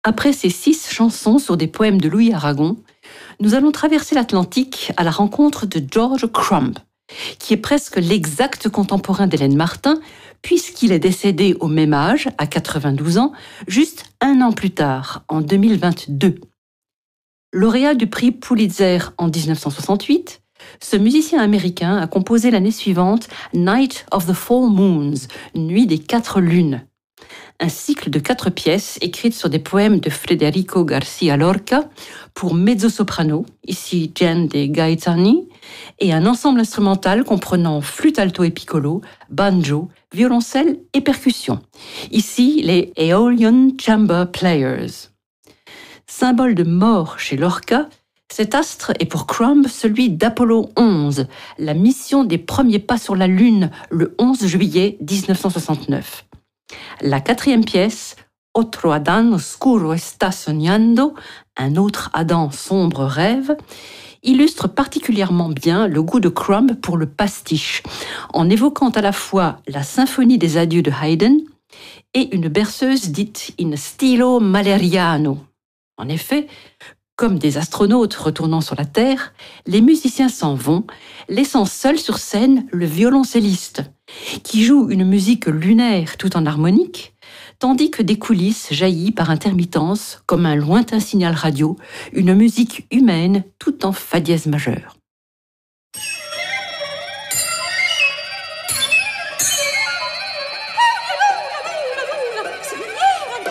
Après ces 6 chansons sur des poèmes de Louis Aragon, nous allons traverser l'Atlantique à la rencontre de George Crumb, qui est presque l'exact contemporain d'Hélène Martin, puisqu'il est décédé au même âge, à 92 ans, juste 1 an plus tard, en 2022. Lauréat du prix Pulitzer en 1968, ce musicien américain a composé l'année suivante Night of the Four Moons, Nuit des 4 lunes, un cycle de 4 pièces écrites sur des poèmes de Federico Garcia Lorca pour mezzo-soprano, ici Jen de Gaetani, et un ensemble instrumental comprenant flûte alto et piccolo, banjo, violoncelle et percussion, ici les Aeolian Chamber Players. Symbole de mort chez Lorca, cet astre est pour Crumb celui d'Apollo 11, la mission des premiers pas sur la Lune le 11 juillet 1969. La 4e pièce, Otro Adán oscuro está soñando, un autre Adam sombre rêve, illustre particulièrement bien le goût de Crumb pour le pastiche, en évoquant à la fois la symphonie des adieux de Haydn et une berceuse dite in stilo maleriano. En effet, comme des astronautes retournant sur la Terre, les musiciens s'en vont, laissant seul sur scène le violoncelliste, qui joue une musique lunaire tout en harmonique, tandis que des coulisses jaillit par intermittence, comme un lointain signal radio, une musique humaine tout en fa dièse majeur.